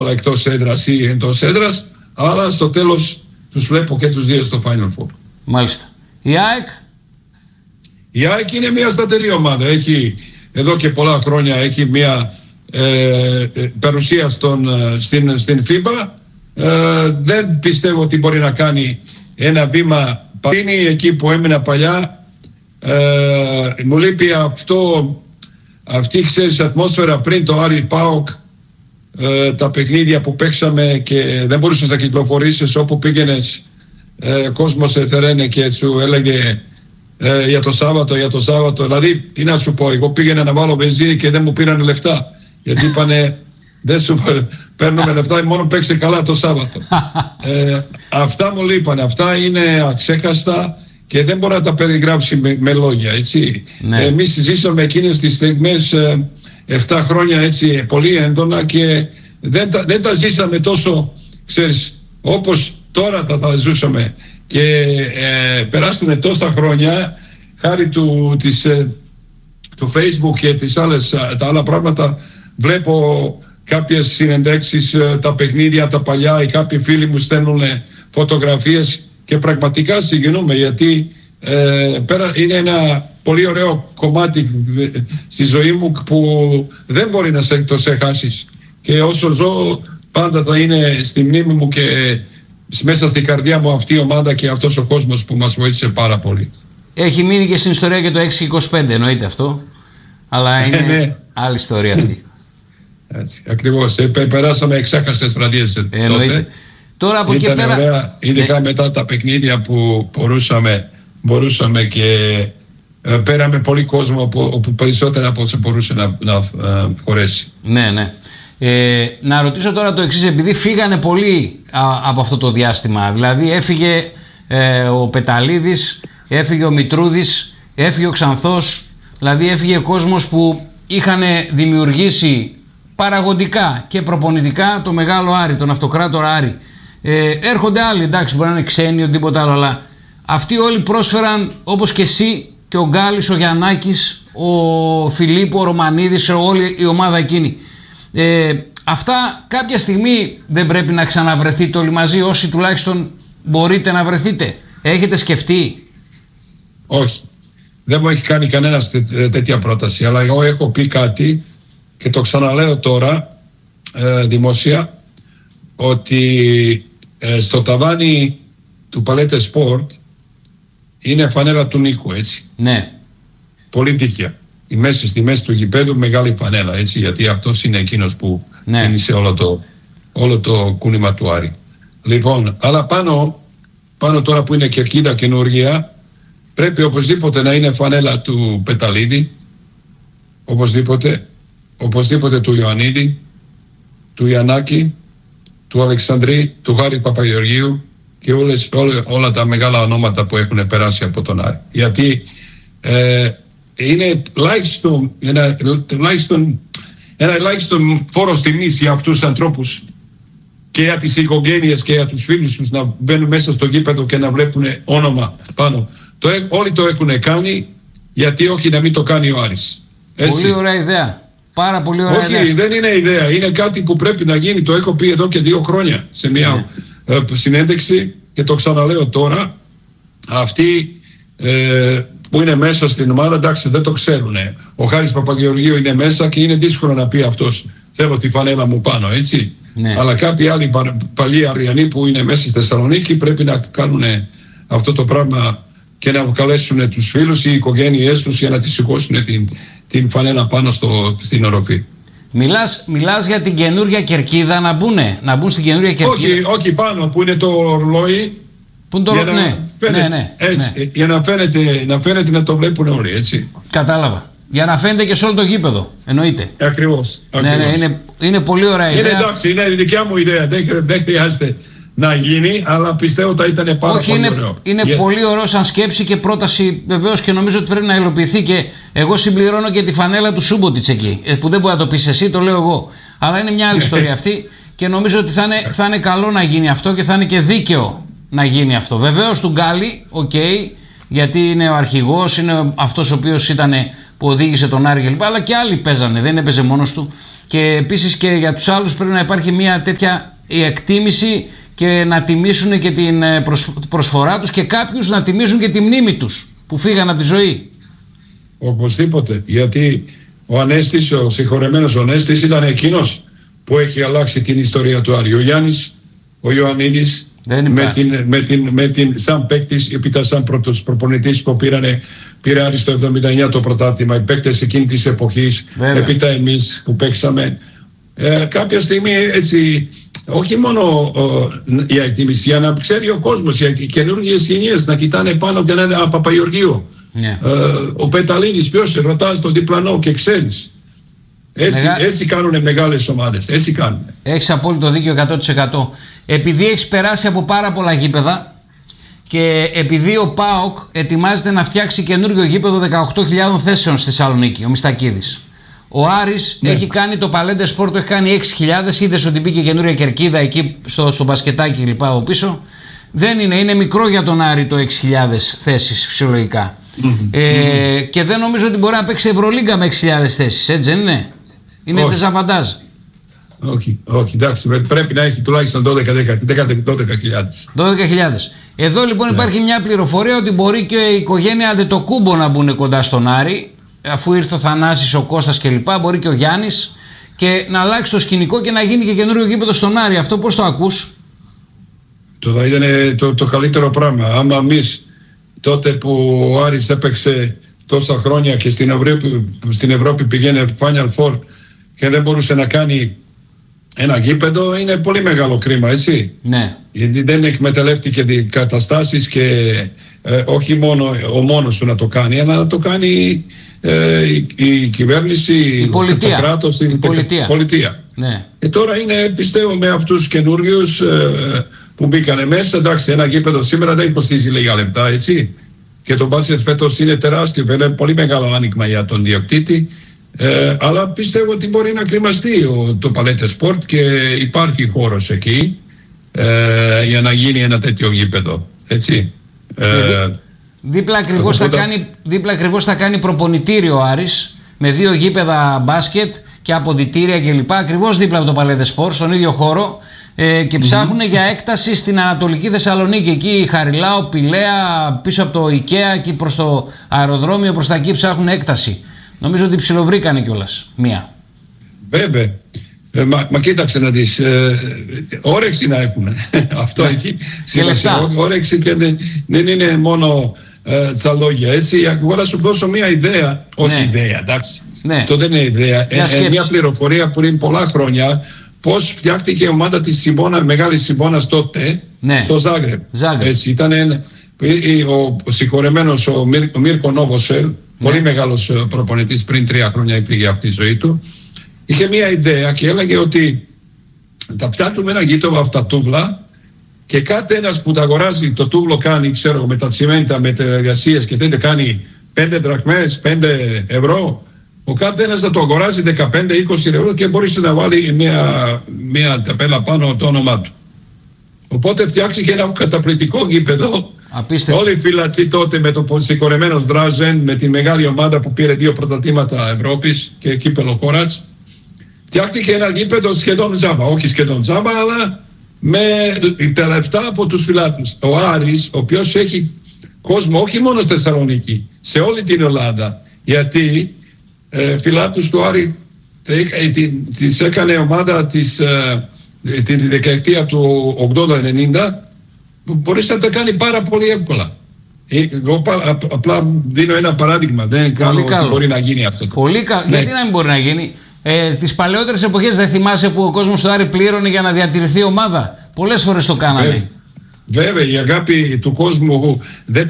εκτός έδρας ή εντός έδρας, αλλά στο τέλος τους βλέπω και τους δύο στο Final Four. Μάλιστα. Η ΑΕΚ? Η ΑΕΚ είναι μια σταθερή ομάδα. Έχει εδώ και πολλά χρόνια έχει μια παρουσία στην FIBA. Δεν πιστεύω ότι μπορεί να κάνει ένα βήμα παρίνει εκεί που έμεινα παλιά. Μου λείπει αυτή ξέρεις ατμόσφαιρα πριν το Άρη ΠΑΟΚ, τα παιχνίδια που παίξαμε και δεν μπορούσες να κυκλοφορήσεις, όπου πήγαινες κόσμος εθερένε και σου έλεγε για το Σάββατο, δηλαδή τι να σου πω, εγώ πήγαινα να βάλω βενζίνη και δεν μου πήραν λεφτά γιατί είπανε δεν σου παίρνουμε λεφτά, μόνο παίξε καλά το Σάββατο. Αυτά μου λείπανε, αυτά είναι αξέχαστα και δεν μπορεί να τα περιγράψει με λόγια, έτσι. Ναι. Εμείς ζήσαμε εκείνες τις στιγμές 7 χρόνια έτσι πολύ έντονα και δεν τα ζήσαμε τόσο, ξέρεις, όπως τώρα τα ζούσαμε και περάσανε τόσα χρόνια χάρη του Facebook και τα άλλα πράγματα. Βλέπω κάποιες συνεντεύξεις, τα παιχνίδια τα παλιά, ή κάποιοι φίλοι μου στέλνουν φωτογραφίες και πραγματικά συγκινούμε, γιατί είναι ένα πολύ ωραίο κομμάτι στη ζωή μου που δεν μπορεί να το ξεχάσεις, και όσο ζω πάντα θα είναι στη μνήμη μου και μέσα στην καρδιά μου αυτή η ομάδα και αυτός ο κόσμος που μας βοήθησε πάρα πολύ. Έχει μείνει και στην ιστορία και το 6-25, εννοείται αυτό, αλλά είναι ναι. Άλλη ιστορία αυτή. Έτσι, ακριβώς, περάσαμε εξάχαστες βραδιές τότε. Τώρα από ήταν εκεί πέρα ωραία, ειδικά μετά τα παιχνίδια που μπορούσαμε και πέραμε πολύ κόσμο όπου περισσότερα από όσο μπορούσε να χωρέσει. Ναι, ναι. Να ρωτήσω τώρα το εξής, επειδή φύγανε πολλοί από αυτό το διάστημα, δηλαδή έφυγε ο Πεταλίδης, έφυγε ο Μητρούδης, έφυγε ο Ξανθός, δηλαδή έφυγε κόσμος που είχαν δημιουργήσει παραγωγικά και προπονητικά το μεγάλο Άρη, τον αυτοκράτορα Άρη. Έρχονται άλλοι, εντάξει, μπορεί να είναι ξένοι, οτιδήποτε άλλο, αλλά αυτοί όλοι πρόσφεραν, όπως και εσύ και ο Γκάλης, ο Γιαννάκης, ο Φιλίππο, ο Ρωμανίδης, όλη η ομάδα εκείνη. Αυτά κάποια στιγμή δεν πρέπει να ξαναβρεθείτε όλοι μαζί, όσοι τουλάχιστον μπορείτε να βρεθείτε? Έχετε σκεφτεί? Όχι, δεν μου έχει κάνει κανένας τέτοια πρόταση, αλλά εγώ έχω πει κάτι και το ξαναλέω τώρα δημόσια, ότι στο ταβάνι του Παλέτε Σπορτ είναι φανέλα του Νίκου, έτσι. Ναι. Πολύ δίκαια. Στη μέση του γηπέδου μεγάλη φανέλα, έτσι, γιατί αυτός είναι εκείνος που κίνησε όλο το κούνημα του Άρη. Λοιπόν, αλλά πάνω τώρα που είναι κερκίδα καινούργια, πρέπει οπωσδήποτε να είναι φανέλα του Πεταλίδη, οπωσδήποτε του Ιωαννίδη, του Γιαννάκη, του Αλεξανδρή, του Χάρη Παπαγεωργίου και όλα τα μεγάλα ονόματα που έχουν περάσει από τον Άρη. Γιατί είναι ένα ελάχιστο φόρος τιμής για αυτούς τους ανθρώπους και για τις οικογένειες και για τους φίλους τους να μπαίνουν μέσα στο γήπεδο και να βλέπουν όνομα πάνω. Όλοι το έχουν κάνει, γιατί όχι να μην το κάνει ο Άρης. Έτσι. Πολύ ωραία ιδέα. Πάρα πολύ ωραία ιδέα. Όχι, δεν είναι ιδέα. Είναι κάτι που πρέπει να γίνει. Το έχω πει εδώ και 2 χρόνια σε μια συνέντευξη και το ξαναλέω τώρα. Αυτοί που είναι μέσα στην ομάδα, εντάξει, δεν το ξέρουν. Ο Χάρης Παπαγεωργίου είναι μέσα και είναι δύσκολο να πει αυτός θέλω τη φανέλα μου πάνω, έτσι. Ναι. Αλλά κάποιοι άλλοι παλιοί Αριανοί που είναι μέσα στη Θεσσαλονίκη πρέπει να κάνουν αυτό το πράγμα και να καλέσουν τους φίλους ή οι οικογένειές τους για να τη σηκώσουν την φανέλα πάνω στην οροφή. Μιλάς για την καινούργια κερκίδα να μπουν στην καινούργια κερκίδα? Όχι πάνω που είναι το ορολόι. Για να φαίνεται να το βλέπουν όλοι, έτσι. Κατάλαβα. Για να φαίνεται και σε όλο το γήπεδο, εννοείται. Ακριβώς. Ναι, είναι πολύ ωραία ιδέα. Εντάξει, είναι η δικιά μου ιδέα. Δεν χρειάζεται να γίνει, αλλά πιστεύω ότι ήταν πάρα πολύ ωραίο. Είναι πολύ ωραίο σαν σκέψη και πρόταση, βεβαίως, και νομίζω ότι πρέπει να υλοποιηθεί. Και εγώ συμπληρώνω και τη φανέλα του Σούμποτιτς εκεί, που δεν μπορεί να το πεις εσύ, το λέω εγώ. Αλλά είναι μια άλλη ιστορία αυτή και νομίζω ότι θα είναι καλό να γίνει αυτό και θα είναι και δίκαιο να γίνει αυτό. Βεβαίως του Γκάλι, γιατί είναι ο αρχηγός, είναι αυτός ο οποίος που οδήγησε τον Άρη κλπ. Αλλά και άλλοι παίζανε, δεν έπαιζε μόνος του. Και επίσης και για τους άλλους πρέπει να υπάρχει μια τέτοια εκτίμηση και να τιμήσουν και την προσφορά τους και κάποιους να τιμήσουν και τη μνήμη τους που φύγαν από τη ζωή. Οπωσδήποτε, γιατί ο Ανέστης, ο συγχωρεμένος ο Ανέστης ήταν εκείνος που έχει αλλάξει την ιστορία του Άρη. Ο Γιάννης, ο Ιωαννίδης με την σαν παίκτης, έπειτα σαν πρώτος προπονητής που πήρε Άρη στο 79 το πρωτάθλημα, οι παίκτες εκείνη της εποχής, έπειτα εμείς που παίξαμε. Κάποια στιγμή έτσι, όχι μόνο η εκτίμηση, για να ξέρει ο κόσμος, οι καινούργιες γενιές να κοιτάνε πάνω και να είναι Παπαγεωργίου. Ο Πεταλίδης, ποιος ρωτάς τον διπλανό και ξέρεις. Έτσι κάνουν μεγάλες ομάδες. Έτσι κάνουν. Έχεις απόλυτο δίκιο 100%. Επειδή έχεις περάσει από πάρα πολλά γήπεδα και επειδή ο ΠΑΟΚ ετοιμάζεται να φτιάξει καινούργιο γήπεδο 18.000 θέσεων στη Θεσσαλονίκη, ο Μιστακίδης. Ο Άρης έχει κάνει το Παλέντε Σπορ, το έχει κάνει 6.000. Είδες ότι μπήκε καινούρια κερκίδα εκεί στο μπασκετάκι κλπ. Από πίσω. Δεν είναι μικρό για τον Άρη το 6.000 θέσεις φυσιολογικά. Και δεν νομίζω ότι μπορεί να παίξει Ευρωλίγκα με 6.000 θέσεις, έτσι δεν είναι? Είναι δεζαβαντάζ. Όχι, εντάξει, πρέπει να έχει τουλάχιστον 12.000. 12.000. Εδώ λοιπόν υπάρχει μια πληροφορία ότι μπορεί και η οικογένεια Αντετοκούμπο να μπουν κοντά στον Άρη, αφού ήρθε ο Θανάσης, ο Κώστας κλπ. Μπορεί και ο Γιάννης, και να αλλάξει το σκηνικό και να γίνει και καινούριο γήπεδο στον Άρη. Αυτό πώς το ακούς? Το θα ήταν το καλύτερο πράγμα. Άμα εμείς τότε που ο Άρης έπαιξε τόσα χρόνια και στην Ευρώπη πηγαίνει Final Four και δεν μπορούσε να κάνει ένα γήπεδο, είναι πολύ μεγάλο κρίμα, έτσι. Ναι. Γιατί δεν εκμεταλλεύτηκε τις καταστάσεις και όχι μόνο ο μόνος του να το κάνει, αλλά να το κάνει η κυβέρνηση, το κράτος, η πολιτεία. Ναι. Τώρα είναι, πιστεύω, με αυτούς τους καινούριους που μπήκανε μέσα, εντάξει, ένα γήπεδο σήμερα δεν κοστίζει λίγα λεπτά, έτσι. Και το μπάσκετ φέτος είναι τεράστιο, είναι πολύ μεγάλο άνοιγμα για τον διοκτήτη. Αλλά πιστεύω ότι μπορεί να κρυμαστεί το Παλέντε Σπορτ και υπάρχει χώρος εκεί για να γίνει ένα τέτοιο γήπεδο, έτσι. Δίπλα ακριβώς θα κάνει προπονητήριο ο Άρης με 2 γήπεδα μπάσκετ και αποδυτήρια κλπ. Ακριβώς δίπλα από το Παλέντε Σπορτ, στον ίδιο χώρο, και ψάχνουν για έκταση στην Ανατολική Θεσσαλονίκη. Εκεί Χαριλάου, Πηλαία, πίσω από το IKEA και προς το αεροδρόμιο, προς τα εκεί ψάχνουν έκταση. Νομίζω ότι ψιλοβρήκανε κιόλας μία. Βέβαια. Μα κοίταξε να δεις, όρεξη να έχουν. Αυτό έχει σημασία. Όρεξη και δεν είναι μόνο τα λόγια. Έτσι, εγώ να σου δώσω μία ιδέα. Όχι ιδέα, εντάξει. Αυτό δεν είναι ιδέα. Μία πληροφορία πριν πολλά χρόνια. Πώς φτιάχτηκε η ομάδα της Μεγάλης Σιμπώνας τότε στο Ζάγκρεπ. Έτσι, ήταν ο συγχωρεμένος ο Μίρκο Νόβοσελ, πολύ μεγάλος προπονητής, πριν 3 χρόνια έφυγε από τη ζωή του. Είχε μία ιδέα και έλεγε ότι θα φτιάχνουμε ένα γήπεδο από τα τούβλα και κάθε ένας που τα αγοράζει, το τούβλο κάνει, ξέρω, με τα τσιμέντα, με τα εργασίες και τέτοια, κάνει 5 δραχμές, 5 ευρώ. Ο κάθε ένας θα το αγοράζει 15-20 ευρώ και μπορεί να βάλει μια ταπέλα πάνω το όνομά του. Οπότε φτιάξει ένα καταπληκτικό γήπεδο. Όλοι οι φυλακοί τότε με το συγχωρεμένος Δράζεν, με τη μεγάλη ομάδα που πήρε 2 πρωταθλήματα Ευρώπης και κύπελλο χώρας, φτιάχτηκε ένα γήπεδο σχεδόν τζάμπα. Όχι σχεδόν τζάμπα, αλλά με τα λεφτά από τους φιλάθλους. Ο Άρης, ο οποίος έχει κόσμο όχι μόνο στη Θεσσαλονίκη, σε όλη την Ελλάδα. Γιατί φιλάθλους του Άρη τις έκανε ομάδα τη δεκαετία του 80-90, μπορείς να το κάνει πάρα πολύ εύκολα. Εγώ απλά δίνω ένα παράδειγμα, δεν κάνω ότι μπορεί να γίνει αυτό. Πολύ καλό. Γιατί να μην μπορεί να γίνει? Τις παλαιότερες εποχές δεν θυμάσαι που ο κόσμος του Άρη πλήρωνε για να διατηρηθεί η ομάδα? Πολλές φορές το κάναμε. Βέβαια, η αγάπη του κόσμου δεν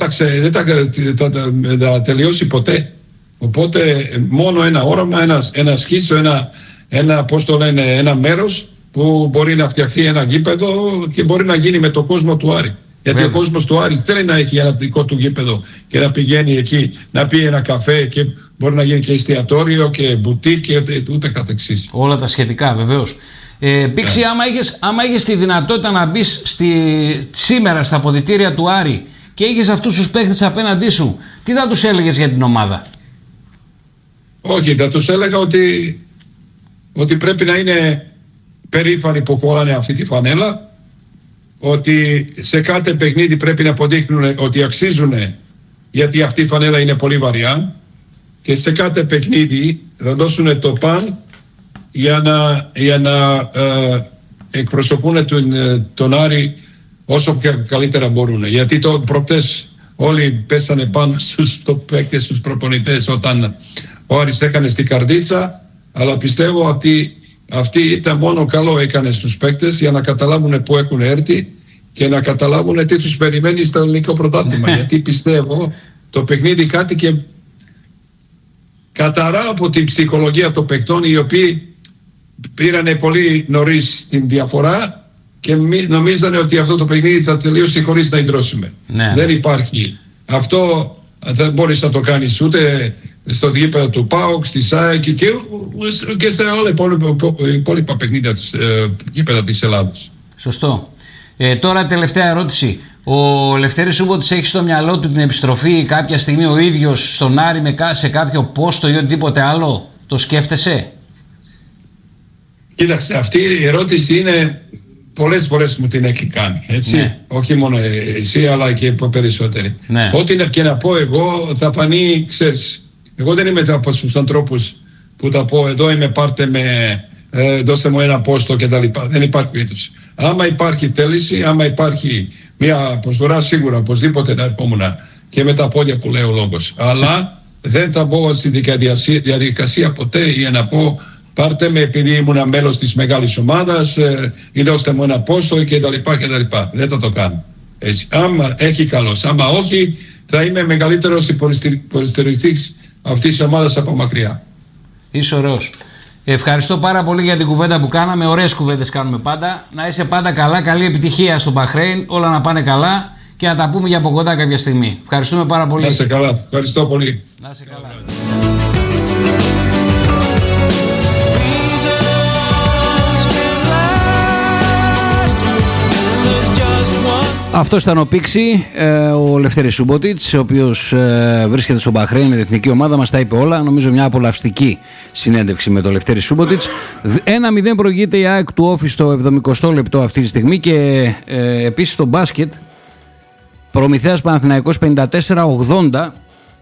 τα τελειώσει ποτέ. Οπότε μόνο ένα όραμα, ένα σχίσο, ένα μέρος που μπορεί να φτιαχθεί ένα γήπεδο και μπορεί να γίνει με το κόσμο του Άρη. Γιατί ο κόσμος του Άρη θέλει να έχει ένα δικό του γήπεδο και να πηγαίνει εκεί, να πει ένα καφέ και μπορεί να γίνει και εστιατόριο και μπουτίκ και ούτε καθεξής. Όλα τα σχετικά, βεβαίως. Πήξη, άμα είχες τη δυνατότητα να μπεις σήμερα στα αποδυτήρια του Άρη και είχες αυτούς τους παίκτες απέναντί σου, τι θα τους έλεγες για την ομάδα? Όχι, θα τους έλεγα ότι ότι πρέπει να είναι περήφανοι που φοράνε αυτή τη φανέλα, ότι σε κάθε παιχνίδι πρέπει να αποδείχνουν ότι αξίζουν, γιατί αυτή η φανέλα είναι πολύ βαριά, και σε κάθε παιχνίδι θα δώσουν το παν για να εκπροσωπούν τον Άρη όσο πιο καλύτερα μπορούν. Γιατί προχτές όλοι πέσανε πάνω στους παίκτες, στους προπονητές, όταν ο Άρης έκανε στην καρδίτσα, αλλά πιστεύω ότι αυτή ήταν μόνο καλό έκανε στους παίκτες για να καταλάβουν πού έχουν έρθει και να καταλάβουν τι τους περιμένει στο ελληνικό πρωτάθλημα. Γιατί πιστεύω το παιχνίδι χάθηκε καταρά από την ψυχολογία των παικτών, οι οποίοι πήρανε πολύ νωρίς την διαφορά και νομίζανε ότι αυτό το παιχνίδι θα τελειώσει χωρίς να ιδρώσουμε. Δεν υπάρχει. Αυτό δεν μπορείς να το κάνεις ούτε στο γήπεδο του ΠΑΟΚ, στη ΣΑΕΚ και στα όλα υπόλοιπα παιχνίδια της γήπεδα της Ελλάδας. Σωστό. Τώρα τελευταία ερώτηση. Ο Λευτέρης Σούμποτης έχει στο μυαλό του την επιστροφή κάποια στιγμή ο ίδιος στον Άρη σε κάποιο πόστο ή οτιδήποτε άλλο? Το σκέφτεσαι? Κοίταξε, αυτή η ερώτηση είναι πολλές φορές μου την έχει κάνει, έτσι. Ναι. Όχι μόνο εσύ αλλά και περισσότεροι. Ναι. Ό,τι και να πω εγώ θα φανεί, ξέρεις, εγώ δεν είμαι από τους ανθρώπους που θα πω εδώ είμαι, πάρτε με, δώστε μου ένα πόστο κτλ. Δεν υπάρχει περίπτωση. Άμα υπάρχει θέληση, άμα υπάρχει μια προσφορά, σίγουρα οπωσδήποτε να ερχόμουν και με τα πόδια που λέει ο λόγος. Αλλά δεν θα μπω στη διαδικασία ποτέ για να πω πάρτε με επειδή ήμουν μέλος της μεγάλης ομάδας ή δώστε μου ένα πόστο κτλ. Δεν θα το κάνω. Έτσι. Άμα έχει καλώς, άμα όχι, θα είμαι μεγαλύτερος υποστηρικτής αυτής της ομάδας από μακριά. Είσαι ωραίος. Ευχαριστώ πάρα πολύ για την κουβέντα που κάναμε. Ωραίες κουβέντες κάνουμε πάντα. Να είσαι πάντα καλά. Καλή επιτυχία στο Μπαχρέιν. Όλα να πάνε καλά και να τα πούμε για από κοντά κάποια στιγμή. Ευχαριστούμε πάρα πολύ. Να είσαι καλά. Ευχαριστώ πολύ. Να είσαι καλά. Αυτός ήταν ο Πίξη, ο Λευτέρης Σούμποτιτς, ο οποίος βρίσκεται στο Μπαχρέιν με την εθνική ομάδα. Μας τα είπε όλα. Νομίζω μια απολαυστική συνέντευξη με τον Λευτέρη Σούμποτιτς. 1-0 προηγείται η ΑΕΚ του Όφη στο 70ο λεπτό αυτή τη στιγμή. Και επίσης στο μπάσκετ, Προμηθέας Παναθηναϊκός 54-80.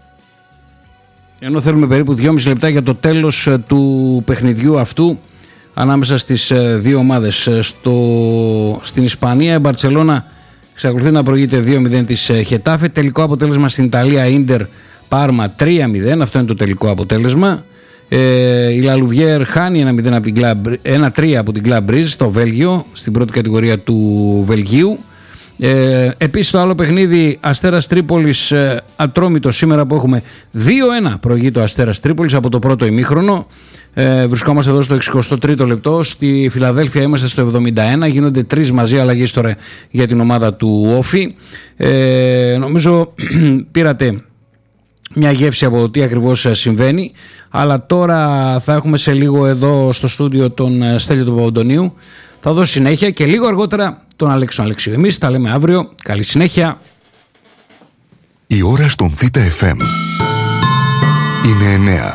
Ενώ θέλουμε περίπου 2,5 λεπτά για το τέλος του παιχνιδιού αυτού ανάμεσα στις δύο ομάδες. Στην Ισπανία η Μπαρτσελώνα εξακολουθεί να προηγείται 2-0 της Χετάφε. Τελικό αποτέλεσμα στην Ιταλία, Ίντερ Πάρμα 3-0. Αυτό είναι το τελικό αποτέλεσμα. Η Λαλουβιέρ χάνει 1-3 από την Κλαμπ Μπριζ στο Βέλγιο, στην πρώτη κατηγορία του Βελγίου. Επίσης το άλλο παιχνίδι, Αστέρας Τρίπολης Ατρόμητος, σήμερα που έχουμε 2-1 προηγεί το Αστέρας Τρίπολης από το πρώτο ημίχρονο. Βρισκόμαστε εδώ στο 63ο λεπτό. Στη Φιλαδέλφια είμαστε στο 71. Γίνονται 3 μαζί αλλαγές τώρα για την ομάδα του Όφη. Νομίζω πήρατε μια γεύση από τι ακριβώς συμβαίνει. Αλλά τώρα θα έχουμε σε λίγο εδώ στο στούντιο τον Στέλιο του Παπαντονίου. Θα δώσω συνέχεια και λίγο αργότερα τον Αλέξο Αλεξίου. Εμείς τα λέμε αύριο. Καλή συνέχεια. Η ώρα στον ΘΦM είναι 9.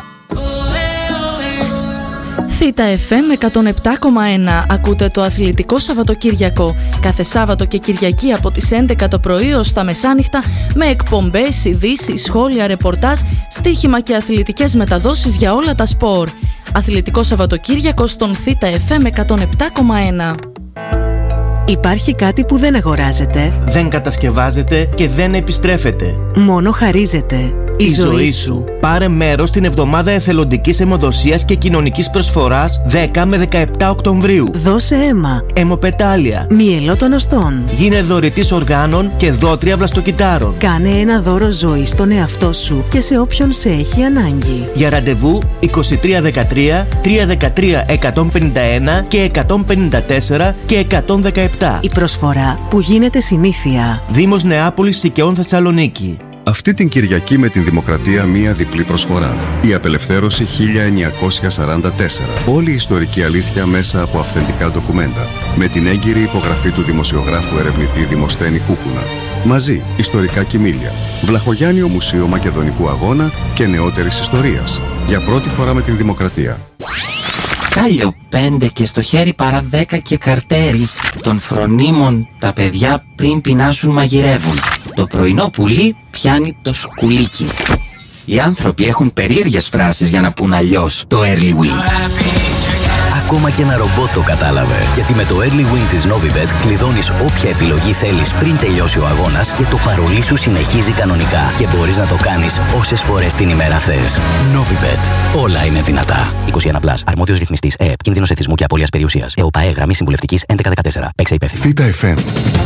ΘΦM 107,1. Ακούτε το Αθλητικό Σαββατοκύριακο. Κάθε Σάββατο και Κυριακή από τις 11 το πρωί ως τα μεσάνυχτα, με εκπομπές, ειδήσεις, σχόλια, ρεπορτάζ, στοίχημα και αθλητικές μεταδόσεις για όλα τα σπορ. Αθλητικό Σαββατοκύριακο στον ΘΦM 107,1. Υπάρχει κάτι που δεν αγοράζεται, δεν κατασκευάζεται και δεν επιστρέφεται. Μόνο χαρίζεται. Η ζωή σου. Πάρε μέρος στην εβδομάδα εθελοντικής αιμοδοσίας και κοινωνικής προσφοράς 10 με 17 Οκτωβρίου. Δώσε αίμα. Αιμοπετάλια. Μυελό των οστών. Γίνε δωρητής οργάνων και δότρια βλαστοκυτάρων. Κάνε ένα δώρο ζωής στον εαυτό σου και σε όποιον σε έχει ανάγκη. Για ραντεβού 2313 313 151 και 154 και 117. Η προσφορά που γίνεται συνήθεια. Δήμος Νεάπολης Σικαιών Θεσσαλονίκη. Αυτή την Κυριακή με την Δημοκρατία μία διπλή προσφορά. Η Απελευθέρωση 1944. Όλη η ιστορική αλήθεια μέσα από αυθεντικά ντοκουμέντα. Με την έγκυρη υπογραφή του δημοσιογράφου ερευνητή Δημοσθένη Κούκουνα. Μαζί, ιστορικά κοιμήλια. Βλαχογιάννιο Μουσείο Μακεδονικού Αγώνα και νεότερης ιστορίας. Για πρώτη φορά με την Δημοκρατία. Κάλιο 5 και στο χέρι παρά 10 και καρτέρι. Των φρονίμων τα παιδιά πριν πεινάσουν μαγειρεύουν. Το πρωινό πουλί πιάνει το σκουλίκι. Οι άνθρωποι έχουν περίεργες φράσεις για να πουν αλλιώς το early win. Ακόμα και ένα ρομπότ το κατάλαβε. Γιατί με το early win της Novibet κλειδώνεις όποια επιλογή θέλεις πριν τελειώσει ο αγώνας και το παρολί σου συνεχίζει κανονικά. Και μπορείς να το κάνεις όσες φορές την ημέρα θες. Novibet. Όλα είναι δυνατά. 21+. Αρμόδιος ρυθμιστής ΕΕΠ. Κίνδυνος εθισμού και απώλειας περιουσίας. ΕΟΠΑΕ. Γραμμή συμβουλευτικής 1114. Παίξε υπεύθυνα. Θήτα FM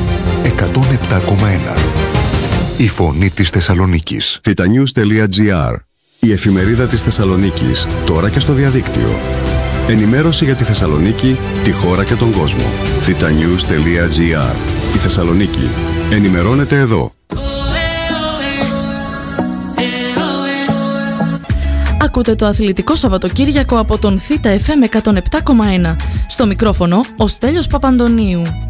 107,1. Η φωνή της Θεσσαλονίκης. thetanews.gr. Η εφημερίδα της Θεσσαλονίκης. Τώρα και στο διαδίκτυο. Ενημέρωση για τη Θεσσαλονίκη, τη χώρα και τον κόσμο. thetanews.gr. Η Θεσσαλονίκη. Ενημερώνεται εδώ. Ακούτε το αθλητικό Σαββατοκύριακο από τον Θήτα FM 107,1. Στο μικρόφωνο ο Στέλιος Παπαντονίου.